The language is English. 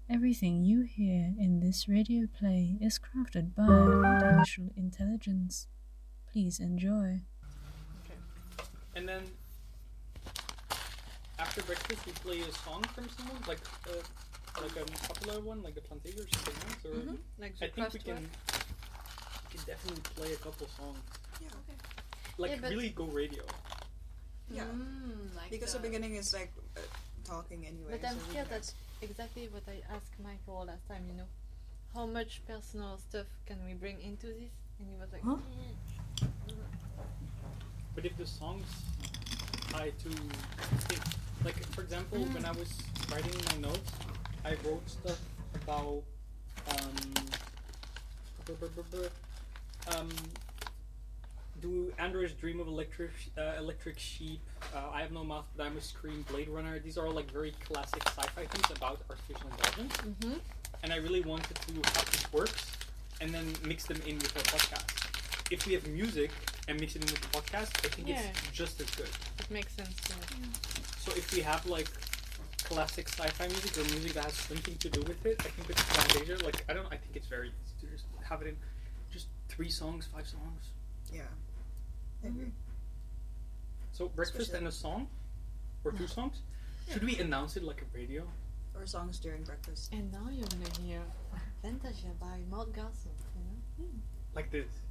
Everything you hear in this radio play is crafted by artificial intelligence. Please enjoy. Okay. And then after breakfast, we play a song from someone, like a popular one, like the Plantasia or something else. Or Like I think we can definitely play a couple songs. Yeah. Okay. Like Yeah, but- really go radio. Yeah. Like Because the beginning is like talking anyway. But I'm so scared relax. that's exactly what I asked Michael last time, you know. How much personal stuff can we bring into this? And he was like, Huh? But if the songs tie to things, like for example, when I was writing my notes, I wrote stuff about do androids dream of electric sheep? I have no mouth, but I must scream. Blade Runner. These are all like very classic sci-fi things about artificial intelligence, and I really wanted to how this works, and then mix them in with a podcast. If we have music and mix it in with the podcast, I think Yeah. it's just as good. it makes sense. Yeah. So if we have like classic sci-fi music or music that has something to do with it, I think with Fantasia, like I think it's very easy to just have it in just 3 songs, 5 songs. Yeah. I agree. So breakfast Especially- and a song, or 2 songs. Should we announce it like a radio? Or songs during breakfast. And now you're gonna hear Fantasia by Maud Garson, you know? Like this.